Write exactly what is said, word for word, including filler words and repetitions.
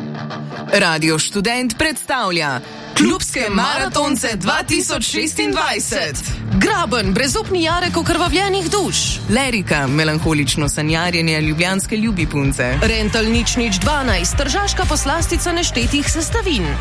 Radio Študent predstavlja Klubske maratonce dva tisoč šestindvajset. Graben, brezupni Jarek okrvavljenih duš. Lerika, melanholično sanjarjenje ljubljanske ljubi punce. Rental nič nič dvanajst, tržaška poslastica neštetih sestavin.